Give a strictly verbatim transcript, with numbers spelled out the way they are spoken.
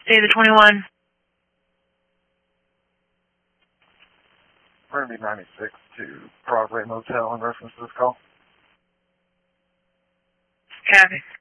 David twenty-one. Ruby ninety-six to Broadway Motel in reference to this call. Copy.